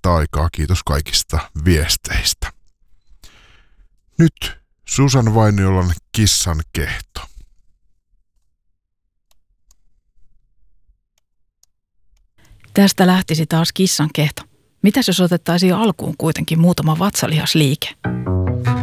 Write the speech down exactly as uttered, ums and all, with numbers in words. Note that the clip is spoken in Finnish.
riittää aikaa. Kiitos kaikista viesteistä. Nyt Susan Vainiolan kissan kehto. Tästä lähtisi taas kissan kehto. Mitäs jos otettaisiin alkuun kuitenkin muutama vatsalihasliike?